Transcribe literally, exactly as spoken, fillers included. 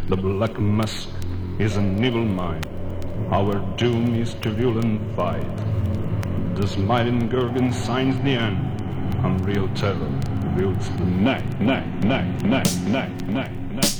The black mask is an evil mind. Our doom is to violent fight. The smiling Gorgon signs the end. Unreal terror builds the night, night, night, night, night, night, night.